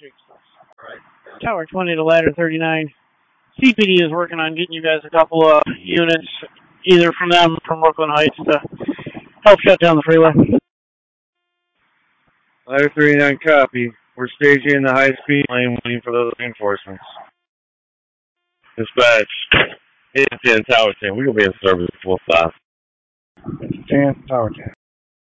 Tower 20 to ladder 39. CPD is working on getting you guys a couple of units, either from them or from Brooklyn Heights, to help shut down the freeway. Ladder 39 copy. We're staging in the high-speed lane waiting for those reinforcements. Dispatch. It's 10 Tower 10. We're going to be in service full stop. 10 Tower 10.